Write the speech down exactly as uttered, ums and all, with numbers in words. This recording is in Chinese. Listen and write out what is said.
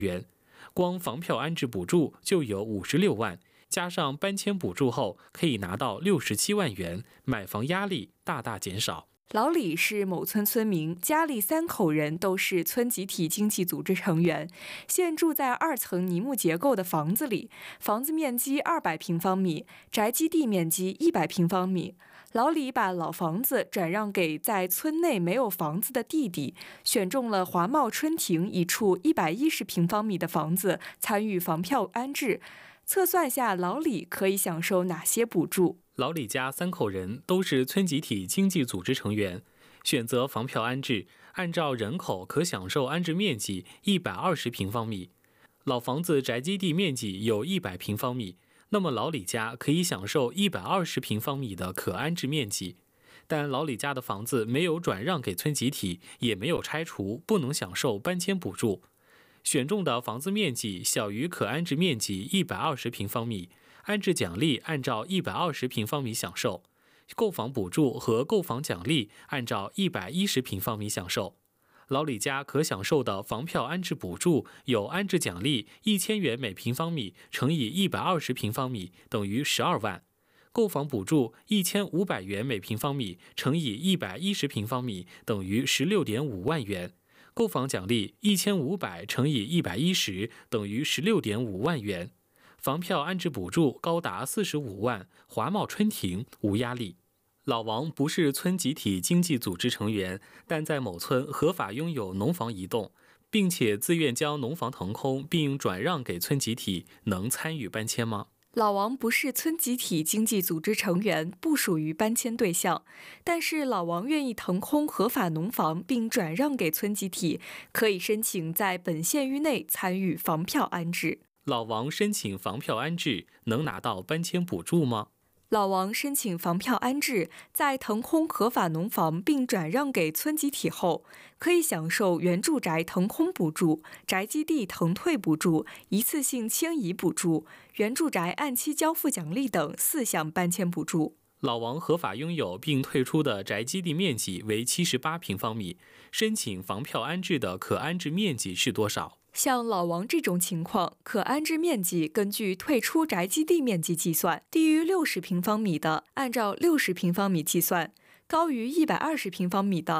元，光房票安置补助就有五十六万，加上搬迁补助后可以拿到六十七万元，买房压力大大减少。 老李是某村村民，家里三口人都是村集体经济组织成员，现住在二层泥木结构的房子里，房子面积二百平方米，宅基地面积一百平方米。老李把老房子转让给在村内没有房子的弟弟，选中了华茂春庭一处一百一十平方米的房子，参与房票安置。测算下，老李可以享受哪些补助？ 老李家三口人都是村集体经济组织成员，选择房票安置，按照人口可享受安置面积一百二十平方米。老房子宅基地面积有一百平方米，那么老李家可以享受一百二十平方米的可安置面积。但老李家的房子没有转让给村集体，也没有拆除，不能享受搬迁补助。选中的房子面积小于可安置面积一百二十平方米，安置奖励按照一百二十平方米享受，购房补助和购房奖励按照一百一十平方米享受。老李家可享受的房票安置补助有安置奖励一千元每平方米乘以一百二十平方米等于十二万，购房补助一千五百元每平方米乘以一百一十平方米等于十六点五万元。购房奖励一千五百乘以一百一十等于十六点五万元，房票安置补助高达四十五万，华茂春庭无压力。老王不是村集体经济组织成员，但在某村合法拥有农房一栋，并且自愿将农房腾空并转让给村集体，能参与搬迁吗？ 老王不是村集体经济组织成员，不属于搬迁对象，但是老王愿意腾空合法农房并转让给村集体，可以申请在本县域内参与房票安置。 老王申请房票安置能拿到搬迁补助吗？ 老王申请房票安置，在腾空合法农房并转让给村集体后，可以享受原住宅腾空补助、宅基地腾退补助、一次性迁移补助、原住宅按期交付奖励等四项搬迁补助。 老王合法拥有并退出的宅基地面积为七十八平方米，申请房票安置的可安置面积是多少？ 像老王这种情况，可安置面积根据退出宅基地面积计算，低于六十平方米的按照六十平方米计算，高于一百二十平方米的